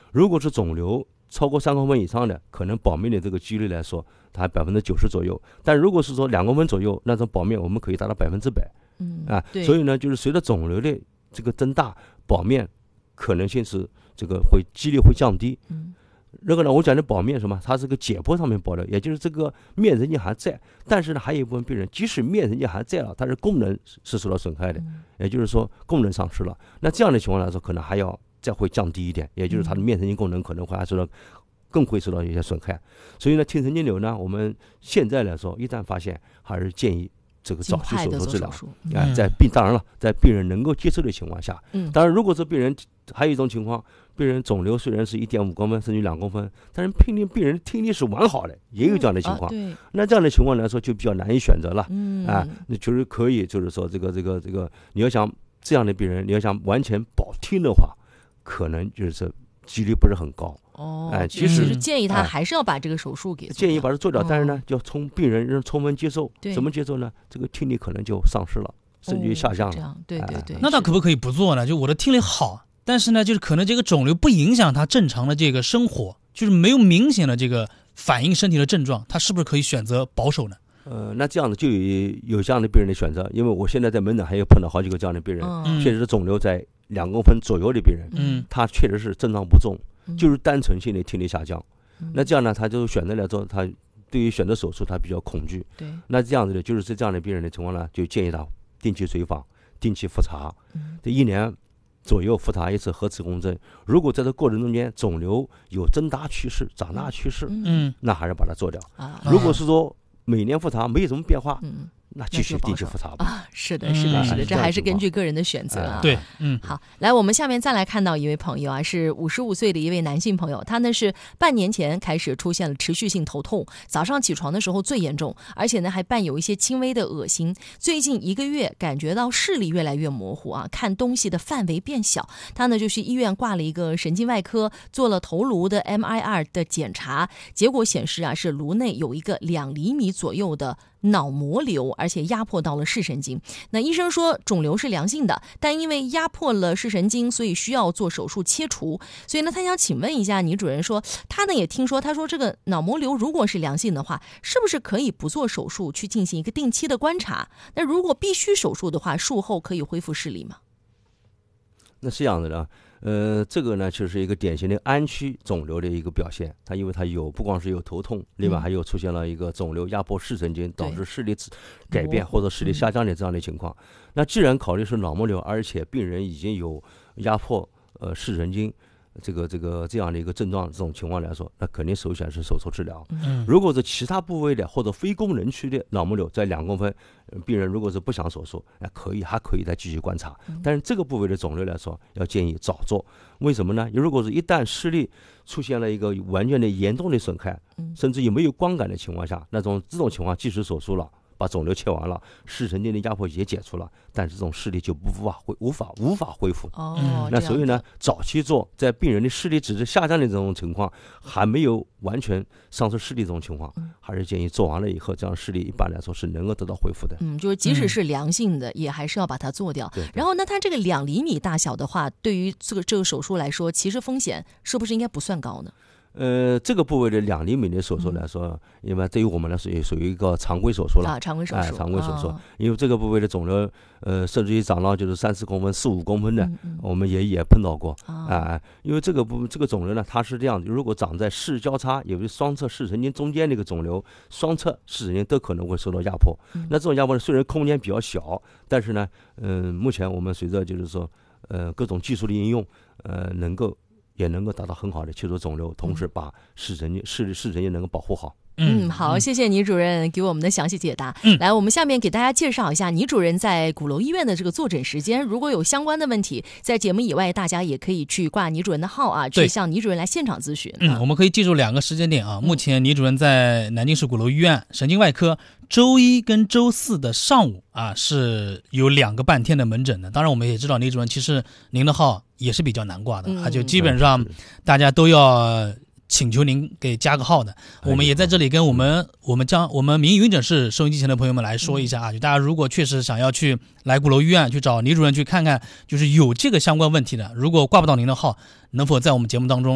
如果是肿瘤超过3公分以上的，可能保命的这个几率来说，它90%左右。但如果是说2公分左右，那种保命我们可以达到100%。所以呢，就是随着肿瘤的这个增大，保命可能性是这个几率会降低。那个呢，我讲的保命什么？它是个解剖上面保的，也就是这个面神经还在，但是呢，还有一部分病人，即使面神经还在了，但是功能是受到损害的，也就是说功能丧失了。那这样的情况来说，可能还要再会降低一点，也就是它的面神经功能可能会还受到更会受到一些损害。所以呢，听神经瘤呢，我们现在来说，一旦发现，还是建议这个早期手术治疗。当然了，在病人能够接受的情况下。当然，如果说病人还有一种情况，病人肿瘤虽然是1.5公分甚至2公分，但是病人听力是完好的，也有这样的情况。那这样的情况来说，就比较难以选择了。那就是可以，就是说这个，你要想这样的病人，你要想完全保听的话，可能就是几率不是很高。 其实建议他还是要把这个手术给做， 建议把它做掉，但是呢，就从病人充分接受。怎么接受呢？这个听力可能就丧失了，甚至于下降了。 这样，对。 那他可不可以不做呢？就我的听力好，但是呢，就是可能这个肿瘤不影响他正常的这个生活，就是没有明显的这个反映身体的症状，他是不是可以选择保守呢？ 那这样子就有这样的病人的选择，因为我现在在门诊还有碰到好几个这样的病人，确实是肿瘤在2公分左右的病人，他确实是症状不重，就是单纯性的听力下降。那这样呢，他就选择来说，他对于选择手术他比较恐惧。那这样子的，就是这样的病人的情况呢，就建议他定期随访，定期复查，这1年左右复查一次核磁共振。如果在这过程中间肿瘤有增大趋势、长大趋势，那还是把它做掉。如果是说每年复查没有什么变化，那继续定期复查吧。 是的，这还是根据个人的选择啊。 对， 好，来，我们下面再来看到一位朋友啊，是55岁的一位男性朋友，他呢是半年前开始出现了持续性头痛，早上起床的时候最严重，而且呢还伴有一些轻微的恶心。最近1个月感觉到视力越来越模糊啊，看东西的范围变小。他呢就去医院挂了一个神经外科，做了头颅的 MRI 的检查，结果显示啊是颅内有一个2厘米左右的脑膜瘤，而且压迫到了视神经。那医生说肿瘤是良性的，但因为压迫了视神经，所以需要做手术切除。所以呢，他想请问一下倪主任说，他呢也听说，他说这个脑膜瘤如果是良性的话，是不是可以不做手术去进行一个定期的观察？那如果必须手术的话，术后可以恢复视力吗？ 那是这样的呢。这个呢就是一个典型的暗区肿瘤的一个表现。它因为它不光是有头痛，另外还有出现了一个肿瘤压迫视神经，导致视力改变或者视力下降的这样的情况。那既然考虑是脑膜瘤，而且病人已经有压迫视神经这样的一个症状，这种情况来说，那肯定首选是手术治疗。如果是其他部位的或者非功能区的脑膜瘤在2公分，病人如果是不想手术，还可以再继续观察。但是这个部位的肿瘤来说，要建议早做。为什么呢？如果是一旦视力出现了一个完全的严重的损害，甚至于没有光感的情况下，这种情况即使手术了，把肿瘤切完了，视神经的压迫也解除了，但是这种视力就无法恢复。那所以呢，早期做，在病人的视力只是下降的这种情况，还没有完全丧失视力这种情况，还是建议做完了以后，这样视力一般来说是能够得到恢复的。 就是即使是良性的，也还是要把它做掉。然后呢，它这个2厘米大小的话，对于这个手术来说，其实风险是不是应该不算高呢？ 这个部位的2厘米的手术来说，因为对于我们来说也属于一个常规手术了。 常规手术。 因为这个部位的肿瘤，甚至于长到就是3-4公分、4-5公分的，我们也碰到过。因为这个肿瘤呢，它是这样的，如果长在视交叉，也就是双侧视神经中间那个肿瘤，双侧视神经都可能会受到压迫。那这种压迫虽然空间比较小，但是呢，目前我们随着就是说，各种技术的应用，也能够达到很好的切除肿瘤，同时把视神经能够保护好。 好，谢谢倪主任给我们的详细解答。来，我们下面给大家介绍一下倪主任在鼓楼医院的这个坐诊时间。如果有相关的问题，在节目以外，大家也可以去挂倪主任的号啊，去向倪主任来现场咨询。 我们可以记住2个时间点啊。目前倪主任在南京市鼓楼医院神经外科，周1跟周4的上午啊是有2个半天的门诊的。当然，我们也知道倪主任其实您的号也是比较难挂的，就基本上大家都要请求您给加个号的。我们也在这里跟我们民营云诊室收音机前的朋友们来说一下啊，就大家如果确实想要去来鼓楼医院去找倪主任去看看，就是有这个相关问题的，如果挂不到您的号，能否在我们节目当中